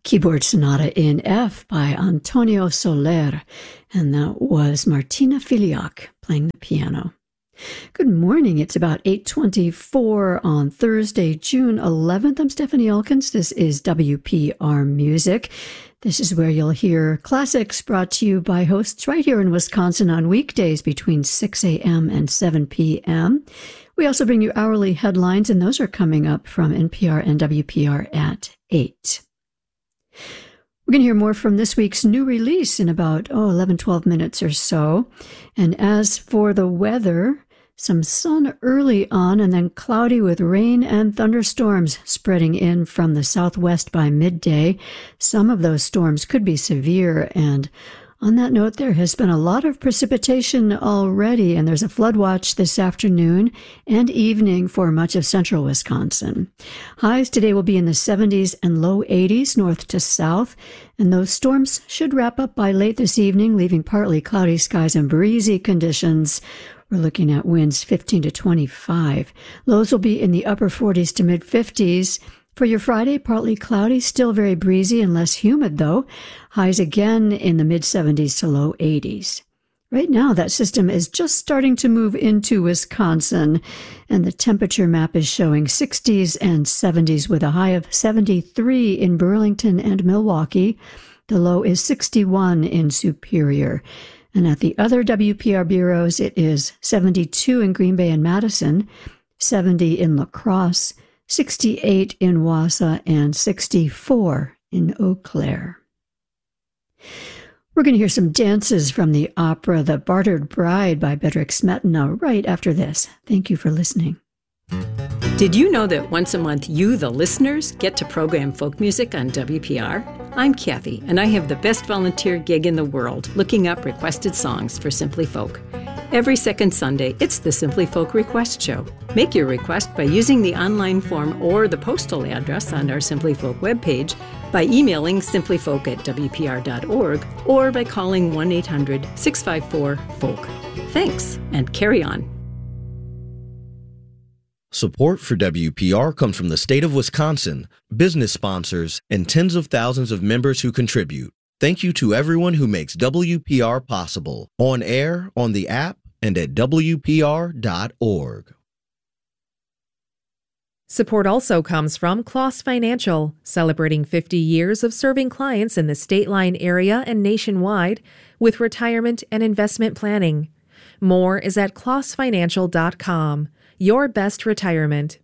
Keyboard Sonata in F by Antonio Soler, and that was Martina Filiak playing the piano. Good morning. It's about 8:24 on Thursday, June 11th. I'm Stephanie Elkins. This is WPR Music. This is where you'll hear classics brought to you by hosts right here in Wisconsin on weekdays between 6 a.m. and 7 p.m. We also bring you hourly headlines, and those are coming up from NPR and WPR at 8. We're going to hear more from this week's new release in about 11-12 minutes or so. And as for the weather, some sun early on and then cloudy with rain and thunderstorms spreading in from the southwest by midday. Some of those storms could be severe, and on that note, there has been a lot of precipitation already, and there's a flood watch this afternoon and evening for much of central Wisconsin. Highs today will be in the 70s and low 80s north to south, and those storms should wrap up by late this evening, leaving partly cloudy skies and breezy conditions. We're looking at winds 15 to 25. Lows will be in the upper 40s to mid-50s. For your Friday, partly cloudy, still very breezy and less humid, though. Highs again in the mid-70s to low 80s. Right now, that system is just starting to move into Wisconsin, and the temperature map is showing 60s and 70s with a high of 73 in Burlington and Milwaukee. The low is 61 in Superior. And at the other WPR bureaus, it is 72 in Green Bay and Madison, 70 in La Crosse, 68 in Wausau, and 64 in Eau Claire. We're going to hear some dances from the opera The Bartered Bride by Bedřich Smetana right after this. Thank you for listening. Did you know that once a month you, the listeners, get to program folk music on WPR? I'm Kathy, and I have the best volunteer gig in the world, looking up requested songs for Simply Folk. Every second Sunday, it's the Simply Folk Request Show. Make your request by using the online form or the postal address on our Simply Folk webpage, by emailing simplyfolk@wpr.org, or by calling 1-800-654-FOLK. Thanks, and carry on. Support for WPR comes from the state of Wisconsin, business sponsors, and tens of thousands of members who contribute. Thank you to everyone who makes WPR possible, on air, on the app, and at WPR.org. Support also comes from Kloss Financial, celebrating 50 years of serving clients in the State Line area and nationwide with retirement and investment planning. More is at klossfinancial.com. Your best retirement.